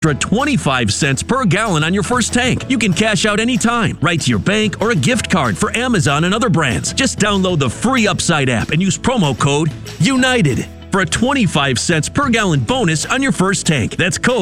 25 cents per gallon on your first tank. You can cash out anytime, right to your bank or a gift card for Amazon and other brands. Just download the free Upside app and use promo code UNITED for a 25 cents per gallon bonus on your first tank. That's code